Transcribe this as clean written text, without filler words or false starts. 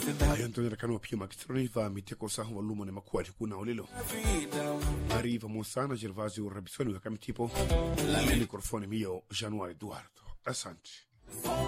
Ayantoni rakano pia makitroni va miteko sahu walumo ne makuati kuna olilo. Arriva Monsana Gervasio Rabisoni wa kamitipo. La mikrofoni mio Januari Eduardo. Asante.